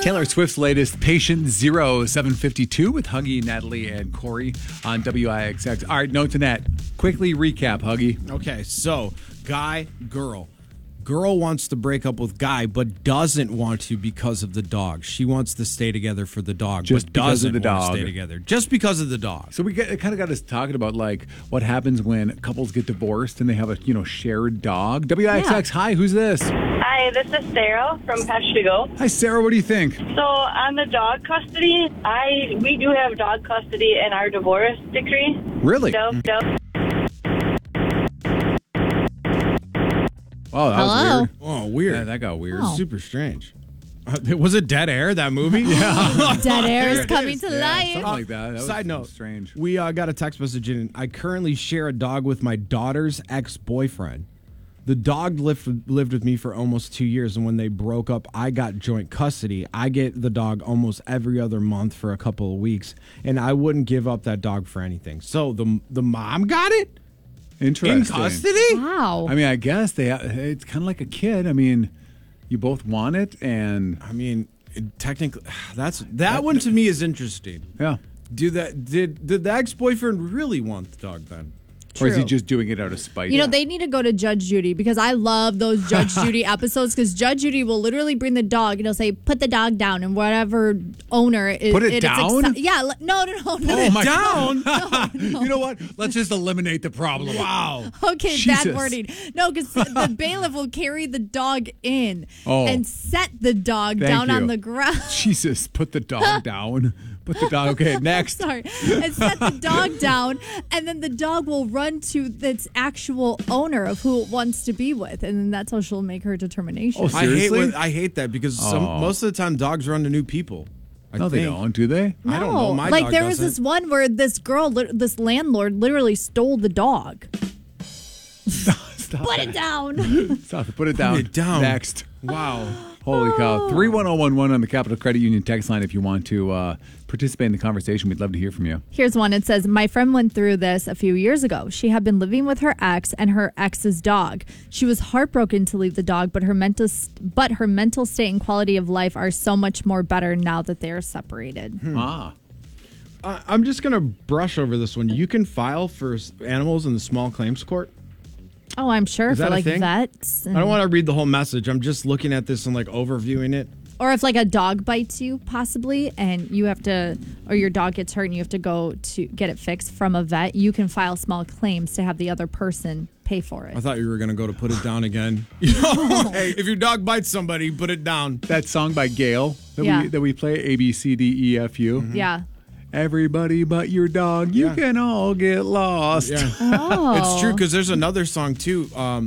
Taylor Swift's latest, Patient Zero, 7:52 with Huggy, Natalie, and Corey on WIXX. All right, note to net. Quickly recap, Huggy. Okay, so guy, girl. Girl wants to break up with guy, but doesn't want to because of the dog. She wants to stay together for the dog, Just but because of doesn't the want to dog. stay together just because of the dog. So it kind of got us talking about like what happens when couples get divorced and they have a shared dog. WIXX, Hi, who's this? Hi, this is Sarah from Patch to Go. Hi, Sarah. What do you think? So on the dog custody, we do have dog custody in our divorce decree. Really? So, Oh, that was Hello? weird. Oh, weird. Yeah, that got weird. Oh. Super strange. Was it Dead Air, that movie? Yeah. Dead air There is it coming is. to Yeah, life. something like that. That was Side note, strange. we got a text message in. I currently share a dog with my daughter's ex-boyfriend. The dog lived with me for almost 2 years, and when they broke up, I got joint custody. I get the dog almost every other month for a couple of weeks, and I wouldn't give up that dog for anything. So the mom got it Interesting. in custody? Wow. I mean, I guess it's kind of like a kid. I mean, you both want it, and I mean, technically, that one to me is interesting. yeah. Did the ex-boyfriend really want the dog then? Or is he True. just doing it out of spite? You know, they need to go to Judge Judy because I love those Judge Judy episodes because Judge Judy will literally bring the dog and he'll say, put the dog down, and whatever owner is. Put it down? Yeah. No. Oh my Down? God. You know what? Let's just eliminate the problem. Wow. Okay, Jesus. bad wording. No, because the bailiff will carry the dog in Oh. and set the dog Thank down you. on the ground. Jesus, put the dog down. Put the dog. Okay, next. Sorry. And set the dog down, and then the dog will run to its actual owner of who it wants to be with, and then that's how she'll make her determination. Oh, Seriously? I hate that because Oh. most of the time dogs run to new people. No, they don't, do they? I don't know. My like dog there was doesn't. this one where this girl, this landlord, literally stole the dog. Stop Put it. it down. Stop it. Put it down. it down. Next. Wow. Holy cow. 31011 on the Capital Credit Union text line if you want to participate in the conversation. We'd love to hear from you. Here's one. It says, my friend went through this a few years ago. She had been living with her ex and her ex's dog. She was heartbroken to leave the dog, but her mental state and quality of life are so much more better now that they are separated. Ah. I'm just going to brush over this one. You can file for animals in the small claims court. Oh, I'm sure Is for that a like thing? vets. I don't want to read the whole message. I'm just looking at this and like overviewing it. Or if like a dog bites you possibly and you have to, or your dog gets hurt and you have to go to get it fixed from a vet, you can file small claims to have the other person pay for it. I thought you were going to go to put it down again. You know, hey, if your dog bites somebody, put it down. That song by Gail that Yeah. we play, A, B, C, D, E, F, U. Yeah. Everybody but your dog, you Yeah. can all get lost. Yeah. Oh. It's true because there's another song too.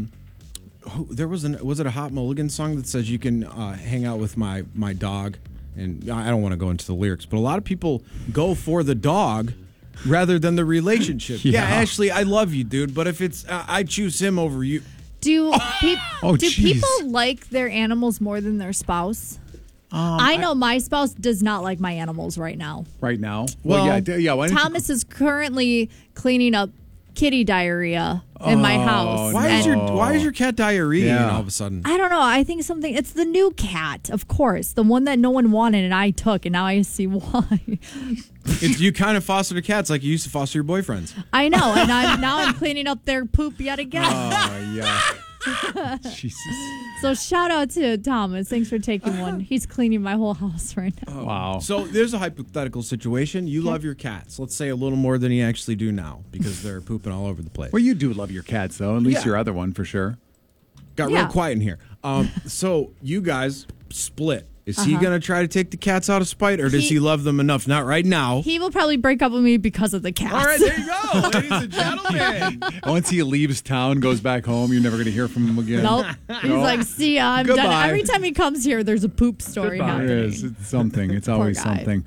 There was it a Hot Mulligan song that says you can hang out with my dog, and I don't want to go into the lyrics, but a lot of people go for the dog rather than the relationship. Yeah, Yeah. Ashley, I love you, dude, but if it's I choose him over you. Do Oh, do jeez. people like their animals more than their spouse? I know my spouse does not like my animals right now. Right now? Well, yeah. Why don't Thomas is currently cleaning up kitty diarrhea in my house. Why is your cat diarrhea Yeah. all of a sudden? I don't know. I think it's the new cat, of course. The one that no one wanted and I took, and now I see why. You kind of foster the cats like you used to foster your boyfriends. I know, and I'm cleaning up their poop yet again. Oh, yeah. Jesus. So shout out to Thomas. Thanks for taking one. He's cleaning my whole house right now. Wow. So there's a hypothetical situation. You love your cats. Let's say a little more than you actually do now because they're pooping all over the place. Well, you do love your cats, though. At least Yeah. your other one, for sure. Got Yeah. real quiet in here. So you guys split. Is he going to try to take the cats out of spite, or does he love them enough? Not right now. He will probably break up with me because of the cats. All right, there you go, ladies and gentlemen. Once he leaves town, goes back home, you're never going to hear from him again. Nope. He's like, see ya, I'm Goodbye. done. Every time he comes here, there's a poop story It happening. is. It's something. It's always guy. something.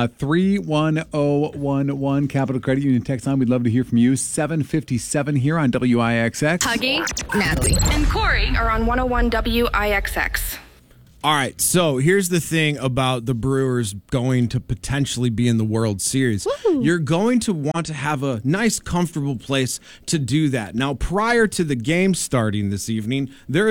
31011 Capital Credit Union text line. We'd love to hear from you. 757 here on WIXX. Huggy, Natalie, and Corey are on 101 WIXX. All right, so here's the thing about the Brewers going to potentially be in the World Series. You're going to want to have a nice, comfortable place to do that. Now, prior to the game starting this evening, there's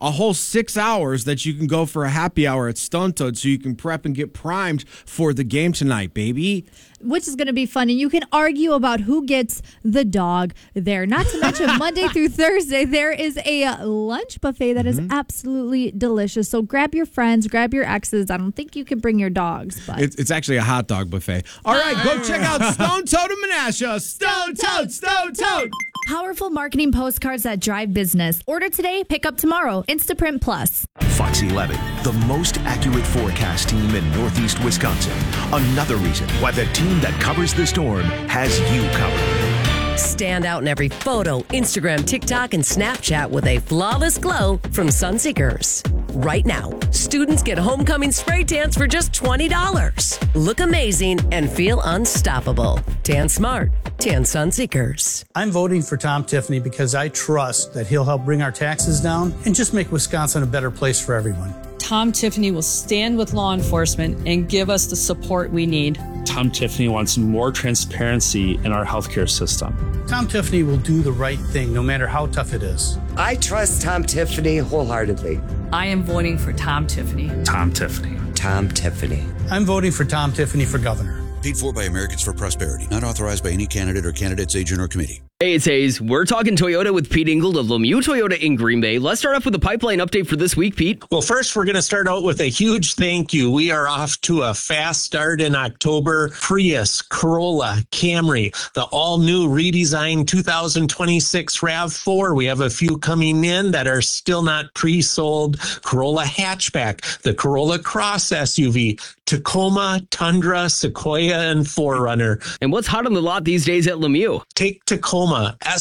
a whole 6 hours that you can go for a happy hour at Stone Toad so you can prep and get primed for the game tonight, baby. Which is going to be fun. And you can argue about who gets the dog there. Not to mention, Monday through Thursday, there is a lunch buffet that is absolutely delicious. So grab your friends, grab your exes. I don't think you can bring your dogs, but It's actually a hot dog buffet. All right, go check out Stone Toad in Menasha. Stone Toad, Stone Toad. powerful marketing postcards that drive business. Order today, pick up tomorrow. Instaprint Plus. Fox 11, the most accurate forecast team in Northeast Wisconsin. Another reason why the team that covers the storm has you covered. Stand out in every photo, Instagram, TikTok, and Snapchat with a flawless glow from Sunseekers. Right now, students get homecoming spray tans for just $20. Look amazing and feel unstoppable. Tan smart. Tan Sunseekers. I'm voting for Tom Tiffany because I trust that he'll help bring our taxes down and just make Wisconsin a better place for everyone. Tom Tiffany will stand with law enforcement and give us the support we need. Tom Tiffany wants more transparency in our healthcare system. Tom Tiffany will do the right thing no matter how tough it is. I trust Tom Tiffany wholeheartedly. I am voting for Tom Tiffany. Tom Tiffany. Tom Tiffany. I'm voting for Tom Tiffany for governor. Paid for by Americans for Prosperity. Not authorized by any candidate or candidate's agent or committee. Hey, it's Hayes. We're talking Toyota with Pete Ingold of Lemieux Toyota in Green Bay. Let's start off with the pipeline update for this week, Pete. Well, first, we're going to start out with a huge thank you. We are off to a fast start in October. Prius, Corolla, Camry, the all-new redesigned 2026 RAV4. We have a few coming in that are still not pre-sold. Corolla hatchback, the Corolla Cross SUV, Tacoma, Tundra, Sequoia, and 4Runner. And what's hot on the lot these days at Lemieux? Take Tacoma,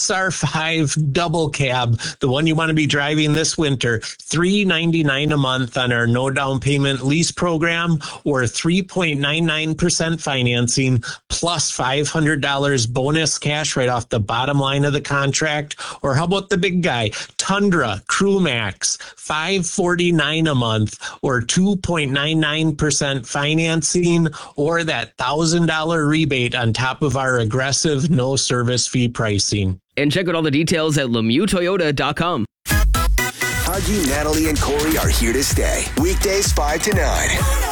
SR5 double cab, the one you want to be driving this winter, $399 a month on our no down payment lease program or 3.99% financing plus $500 bonus cash right off the bottom line of the contract. Or how about the big guy, Tundra Crewmax, $549 a month or 2.99% financing or that $1,000 rebate on top of our aggressive no service fee pricing. And check out all the details at LemieuxToyota.com. Huggy, Natalie, and Corey are here to stay. Weekdays 5 to 9.